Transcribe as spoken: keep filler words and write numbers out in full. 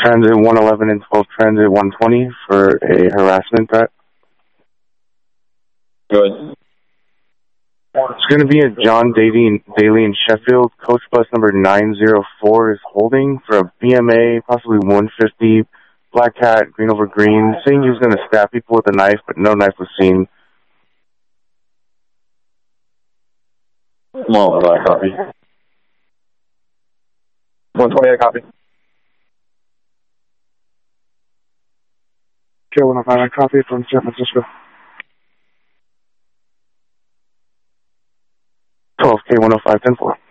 Transit one eleven and twelve Transit one twenty for a harassment threat. Good. It's going to be at John Daly, Daly in Sheffield. Coach bus number nine zero four is holding for a B M A, possibly one fifty, black hat, green over green, saying he was going to stab people with a knife, but no knife was seen. Well, I copy. one twenty, I copy. K one oh five, I copy from San Francisco. twelve K one oh five ten four.